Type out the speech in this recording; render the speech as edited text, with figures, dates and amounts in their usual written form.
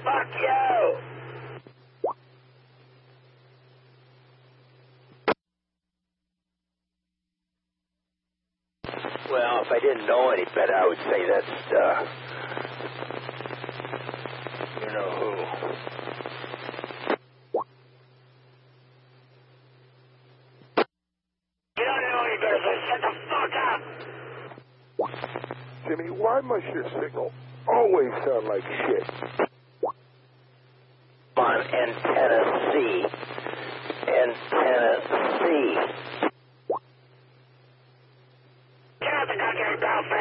Fuck you! Well, if I didn't know any better, I would say that's, you know who. You don't know any better, so shut the fuck up! Jimmy, why must your signal always sound like shit? On Antenna C.